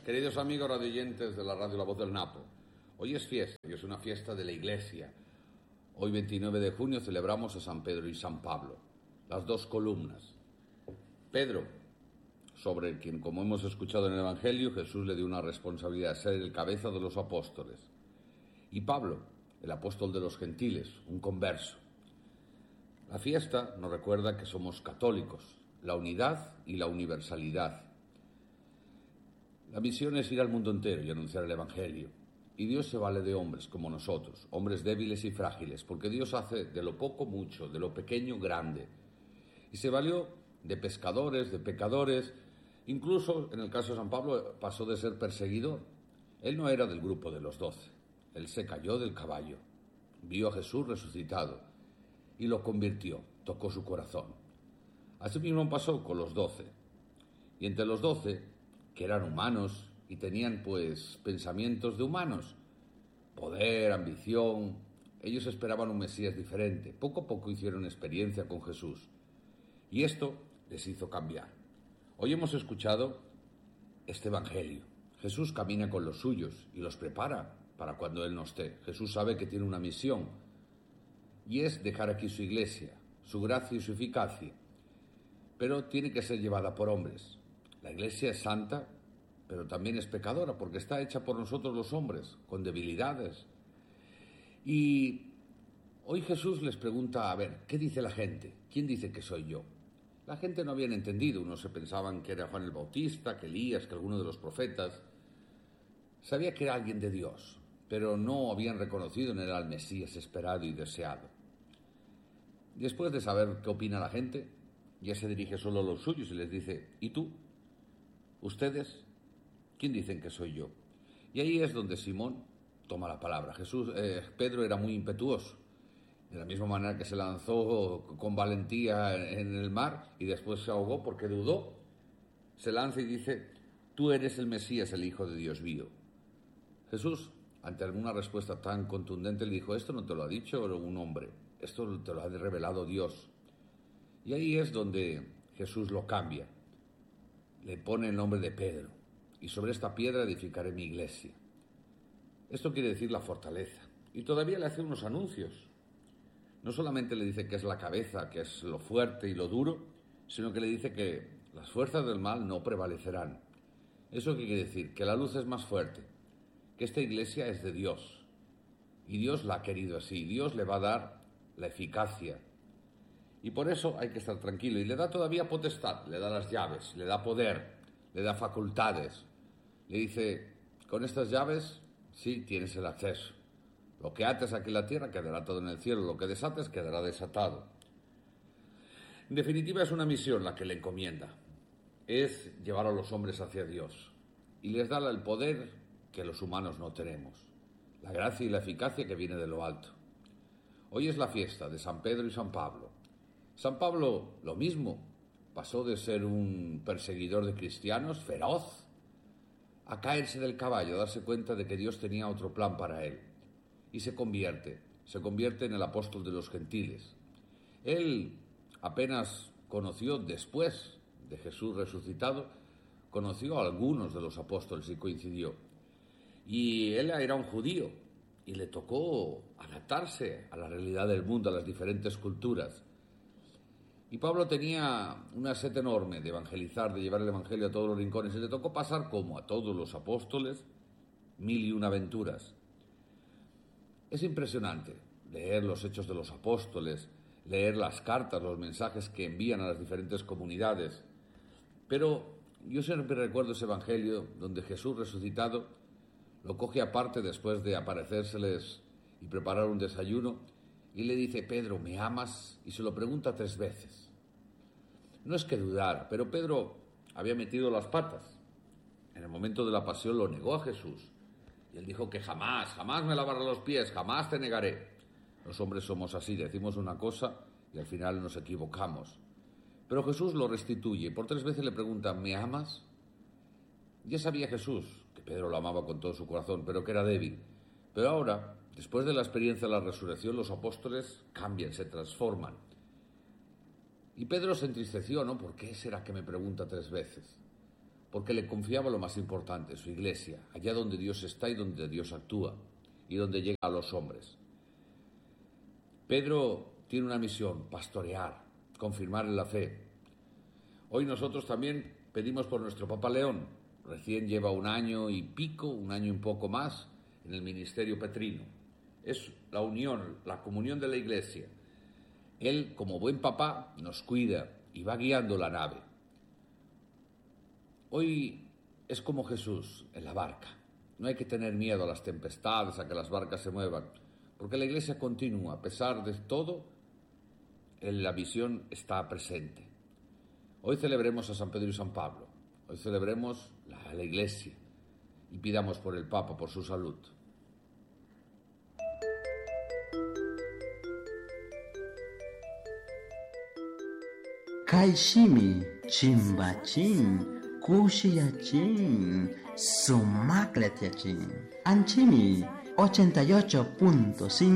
Queridos amigos radioyentes de la radio La Voz del Napo, hoy es fiesta y es una fiesta de la Iglesia. Hoy 29 de junio celebramos a San Pedro y San Pablo, las dos columnas. Pedro, sobre quien, como hemos escuchado en el Evangelio, Jesús le dio una responsabilidad, ser el cabeza de los apóstoles. Y Pablo, el apóstol de los gentiles, un converso. La fiesta nos recuerda que somos católicos, la unidad y la universalidad. La misión es ir al mundo entero y anunciar el Evangelio. Y Dios se vale de hombres como nosotros, hombres débiles y frágiles, porque Dios hace de lo poco mucho, de lo pequeño grande. Y se valió de pescadores, de pecadores, incluso en el caso de San Pablo pasó de ser perseguidor. Él no era del grupo de los 12, él se cayó del caballo, vio a Jesús resucitado y lo convirtió, tocó su corazón. Así mismo pasó con los 12. Y entre los 12, que eran humanos y tenían pues pensamientos de humanos, poder, ambición, ellos esperaban un Mesías diferente. Poco a poco hicieron experiencia con Jesús y esto les hizo cambiar. Hoy hemos escuchado este Evangelio. Jesús camina con los suyos y los prepara para cuando Él no esté. Jesús sabe que tiene una misión y es dejar aquí su iglesia, su gracia y su eficacia, pero tiene que ser llevada por hombres. La iglesia es santa, pero también es pecadora, porque está hecha por nosotros los hombres, con debilidades. Y hoy Jesús les pregunta, a ver, ¿qué dice la gente? ¿Quién dice que soy yo? La gente no habían entendido, unos se pensaban que era Juan el Bautista, que Elías, que alguno de los profetas. Sabía que era alguien de Dios, pero no habían reconocido en él al Mesías esperado y deseado. Después de saber qué opina la gente, ya se dirige solo a los suyos y les dice, ¿y tú? ¿Ustedes? ¿Quién dicen que soy yo? Y ahí es donde Simón toma la palabra. Pedro era muy impetuoso, de la misma manera que se lanzó con valentía en el mar y después se ahogó porque dudó. Se lanza y dice, tú eres el Mesías, el Hijo de Dios vivo. Jesús, ante alguna respuesta tan contundente, le dijo, esto no te lo ha dicho un hombre, esto te lo ha revelado Dios. Y ahí es donde Jesús lo cambia. Le pone el nombre de Pedro, y sobre esta piedra edificaré mi iglesia. Esto quiere decir la fortaleza. Y todavía le hace unos anuncios. No solamente le dice que es la cabeza, que es lo fuerte y lo duro, sino que le dice que las fuerzas del mal no prevalecerán. ¿Eso qué quiere decir? Que la luz es más fuerte, que esta iglesia es de Dios. Y Dios la ha querido así. Dios le va a dar la eficacia. Y por eso hay que estar tranquilo. Y le da todavía potestad, le da las llaves, le da poder, le da facultades. Le dice, con estas llaves, sí, tienes el acceso. Lo que ates aquí en la tierra quedará todo en el cielo, lo que desates quedará desatado. En definitiva, es una misión la que le encomienda. Es llevar a los hombres hacia Dios. Y les da el poder que los humanos no tenemos. La gracia y la eficacia que viene de lo alto. Hoy es la fiesta de San Pedro y San Pablo. San Pablo, lo mismo, pasó de ser un perseguidor de cristianos feroz a caerse del caballo, a darse cuenta de que Dios tenía otro plan para él. Y se convierte en el apóstol de los gentiles. Él apenas conoció, después de Jesús resucitado, conoció a algunos de los apóstoles y coincidió. Y él era un judío y le tocó adaptarse a la realidad del mundo, a las diferentes culturas. Y Pablo tenía una sed enorme de evangelizar, de llevar el evangelio a todos los rincones. Y le tocó pasar, como a todos los apóstoles, 1001 aventuras. Es impresionante leer los hechos de los apóstoles, leer las cartas, los mensajes que envían a las diferentes comunidades. Pero yo siempre recuerdo ese evangelio donde Jesús resucitado lo coge aparte después de aparecérseles y preparar un desayuno. Y le dice, Pedro, ¿me amas? Y se lo pregunta 3 veces. No es que dudara, pero Pedro había metido las patas. En el momento de la pasión lo negó a Jesús. Y él dijo que jamás me lavará los pies, jamás te negaré. Los hombres somos así, decimos una cosa y al final nos equivocamos. Pero Jesús lo restituye. Por 3 veces le pregunta, ¿me amas? Ya sabía Jesús que Pedro lo amaba con todo su corazón, pero que era débil. Pero ahora, después de la experiencia de la resurrección, los apóstoles cambian, se transforman. Y Pedro se entristeció, ¿no? ¿Por qué será que me pregunta 3 veces? porque le confiaba lo más importante, su iglesia, allá donde Dios está y donde Dios actúa, y donde llega a los hombres. Pedro tiene una misión: pastorear, confirmar en la fe. Hoy nosotros también pedimos por nuestro Papa León. Recién lleva 1 año y pico, 1 año y un poco más, en el ministerio petrino. Es la unión, la comunión de la iglesia. Él, como buen papá, nos cuida y va guiando la nave. Hoy es como Jesús en la barca. No hay que tener miedo a las tempestades, a que las barcas se muevan, porque la iglesia continúa. A pesar de todo, la visión está presente. Hoy celebremos a San Pedro y San Pablo. Hoy celebremos la iglesia y pidamos por el Papa, por su salud. Kaishimi chimbachin kushiyachin sumakletyachin Anchimi 88.5